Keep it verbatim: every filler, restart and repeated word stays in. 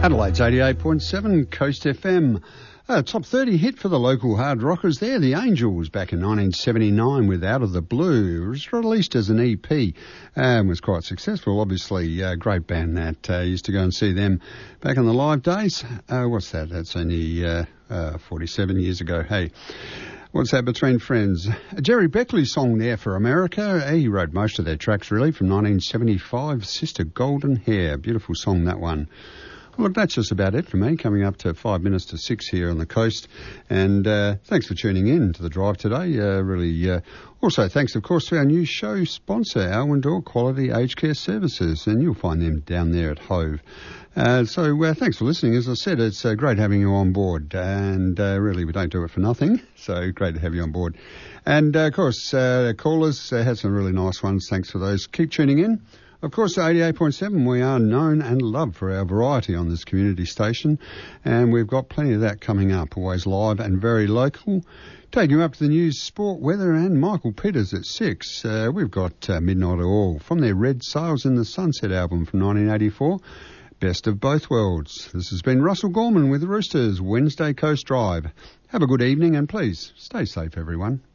Adelaide's eighty-eight point seven Coast F M. Uh, top thirty hit for the local hard rockers there. The Angels back in nineteen seventy-nine with Out of the Blue. It was released as an E P and was quite successful. Obviously, a uh, great band that uh, used to go and see them back in the live days. Uh, what's that? That's only uh, uh, forty-seven years ago. Hey. What's that, Between Friends? A Jerry Beckley song there for America. He wrote most of their tracks really from nineteen seventy-five. Sister Golden Hair. Beautiful song, that one. Well, look, that's just about it for me, coming up to five minutes to six here on the coast. And uh, thanks for tuning in to the drive today. Uh, really, uh, also thanks, of course, to our new show sponsor, Alwyn Quality Aged Care Services, and you'll find them down there at Hove. Uh, so uh, thanks for listening. As I said, it's uh, great having you on board, and uh, really we don't do it for nothing, so great to have you on board. And, uh, of course, uh, callers uh, had some really nice ones. Thanks for those. Keep tuning in. Of course, eighty-eight point seven, we are known and loved for our variety on this community station, and we've got plenty of that coming up, always live and very local. Taking you up to the news, sport, weather, and Michael Peters at six. Uh, we've got uh, Midnight Oil from their Red Sails in the Sunset album from nineteen eighty-four. Best of both worlds. This has been Russell Gorman with the Roosters, Wednesday Coast Drive. Have a good evening and please stay safe, everyone.